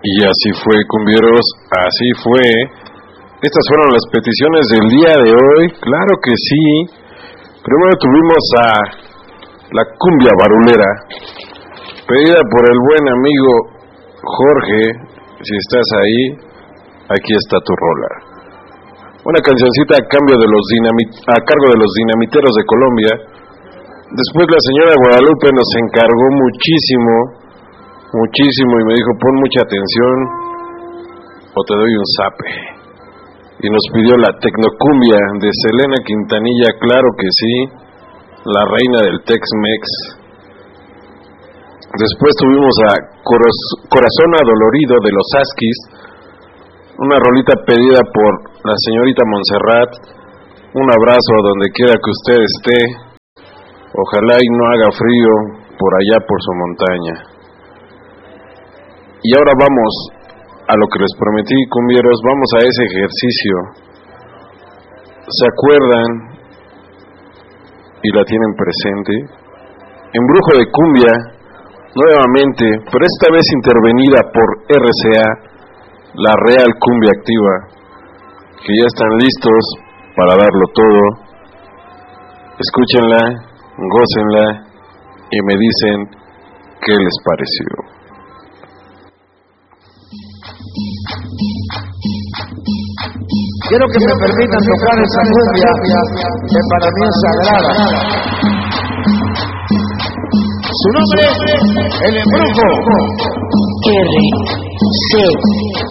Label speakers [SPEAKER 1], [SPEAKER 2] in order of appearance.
[SPEAKER 1] Y así fue, cumbieros, así fue. Estas fueron las peticiones del día de hoy, claro que sí. Primero tuvimos a la cumbia barulera, pedida por el buen amigo Jorge. Si estás ahí, aquí está tu rola. Una cancioncita a cargo de los Dinamiteros de Colombia. Después la señora Guadalupe nos encargó muchísimo y me dijo, pon mucha atención o te doy un zape. Y nos pidió la Tecnocumbia de Selena Quintanilla, claro que sí, la reina del Tex-Mex. Después tuvimos a Corazón Adolorido de los Askis, una rolita pedida por la señorita Montserrat. Un abrazo a donde quiera que usted esté, ojalá y no haga frío por allá por su montaña. Y ahora vamos a lo que les prometí, cumbieros, vamos a ese ejercicio. ¿Se acuerdan y la tienen presente? Embrujo de cumbia, nuevamente, pero esta vez intervenida por RCA, la Real Cumbia Activa, que ya están listos para darlo todo. Escúchenla, gócenla y me dicen qué les pareció.
[SPEAKER 2] Quiero que me permitan tocar esa cumbia que para mí es sagrada. Su nombre, El Embrujo.
[SPEAKER 3] RCA.